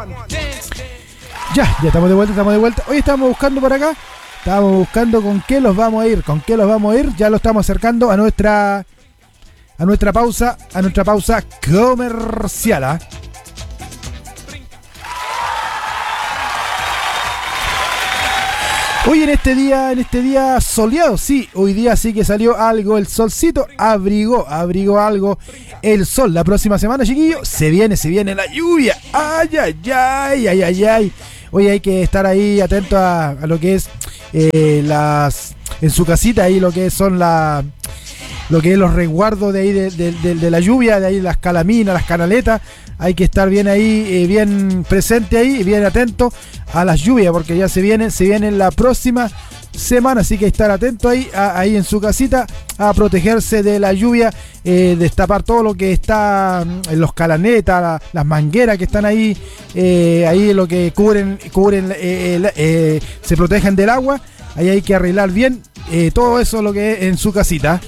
Ya estamos de vuelta. Hoy estamos buscando por acá. Estamos buscando con qué los vamos a ir. Ya lo estamos acercando a nuestra pausa comercial. ¿Ah? Hoy en este día soleado, sí, hoy día sí que salió algo, el solcito abrigó algo el sol. La próxima semana, chiquillos, se viene la lluvia. Ay. Hoy hay que estar ahí atento a lo que es en su casita ahí lo que son lo que es los resguardos de ahí de la lluvia, de ahí las calaminas, las canaletas. Hay que estar bien ahí, bien presente ahí, bien atento a las lluvias, porque ya se viene la próxima semana, así que estar atento ahí en su casita a protegerse de la lluvia, destapar todo lo que está en los calanetas, las mangueras que están ahí lo que cubren se protegen del agua. Ahí hay que arreglar bien todo eso lo que es en su casita.